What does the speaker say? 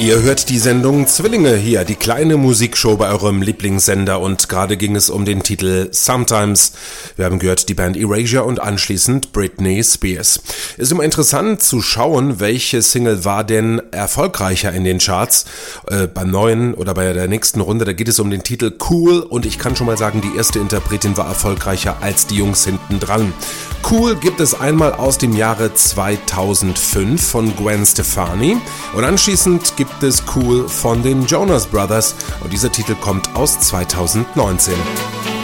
Ihr hört die Sendung Zwillinge hier, die kleine Musikshow bei eurem Lieblingssender, und gerade ging es um den Titel Sometimes. Wir haben gehört die Band Erasure und anschließend Britney Spears. Ist immer interessant zu schauen, welche Single war denn erfolgreicher in den Charts. Beim neuen oder bei der nächsten Runde, da geht es um den Titel Cool, und ich kann schon mal sagen, die erste Interpretin war erfolgreicher als die Jungs hinten dran. Cool gibt es einmal aus dem Jahre 2005 von Gwen Stefani und anschließend gibt es Cool von den Jonas Brothers, und dieser Titel kommt aus 2019.